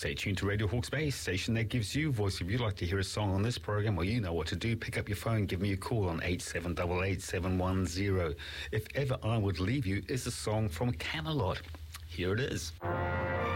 Stay tuned to Radio Hawke's Bay, station that gives you voice. If you'd like to hear a song on this program, well, you know what to do. Pick up your phone, give me a call on 8788 If Ever I Would Leave You is a song from Camelot. Here it is.